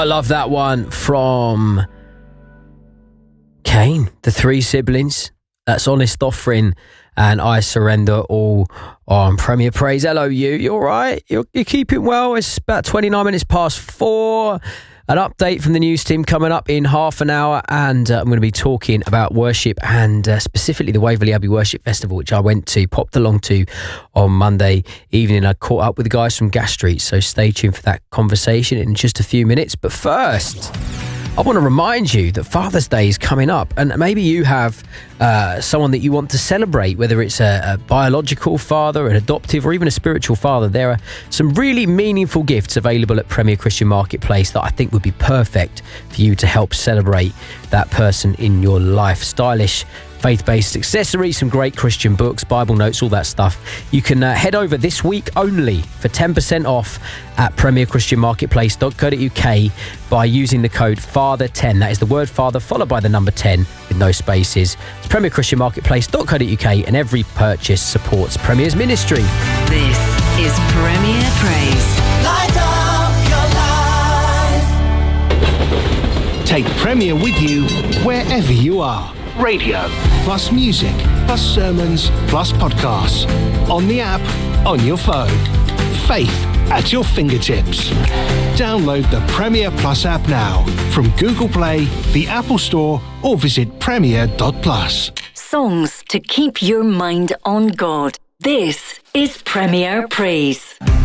I love that one from Cain, the three siblings. That's Honest Offering and I Surrender All on Premier Praise. Hello, you all right? You're keeping well? It's about 29 minutes past 4. An update from the news team coming up in half an hour, and I'm going to be talking about worship and specifically the Waverley Abbey Worship Festival, which I went to, popped along to on Monday evening. I caught up with the guys from Gas Street, so stay tuned for that conversation in just a few minutes. But first, I want to remind you that Father's Day is coming up, and maybe you have someone that you want to celebrate, whether it's a biological father, an adoptive, or even a spiritual father. There are some really meaningful gifts available at Premier Christian Marketplace that I think would be perfect for you to help celebrate that person in your life. Stylish, faith-based accessories, some great Christian books, Bible notes, all that stuff. You can head over this week only for 10% off at premierchristianmarketplace.co.uk by using the code FATHER10. That is the word father followed by the number 10 with no spaces. It's premierchristianmarketplace.co.uk, and every purchase supports Premier's ministry. This is Premier Praise. Light up your life. Take Premier with you wherever you are. Radio, plus music, plus sermons, plus podcasts. On the app, on your phone. Faith at your fingertips. Download the Premier Plus app now from Google Play, the Apple Store, or visit premier.plus. Songs to keep your mind on God. This is Premier Praise.